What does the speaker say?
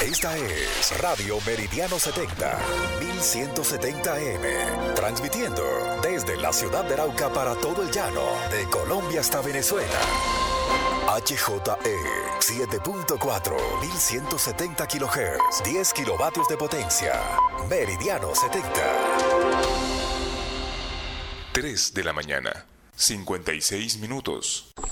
Esta es Radio Meridiano 70, 1170 AM, transmitiendo desde la ciudad de Arauca para todo el llano, de Colombia hasta Venezuela. HJE 7.4, 1170 kHz, 10 kilovatios de potencia. Meridiano 70. 3 de la mañana, 56 minutos.